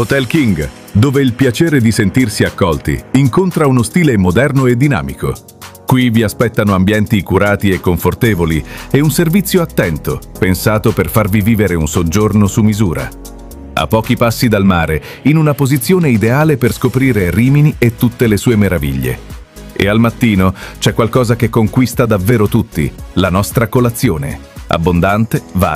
Hotel King, dove il piacere di sentirsi accolti incontra uno stile moderno e dinamico. Qui vi aspettano ambienti curati e confortevoli e un servizio attento, pensato per farvi vivere un soggiorno su misura. A pochi passi dal mare, in una posizione ideale per scoprire Rimini e tutte le sue meraviglie. E al mattino c'è qualcosa che conquista davvero tutti, la nostra colazione. Abbondante, varia.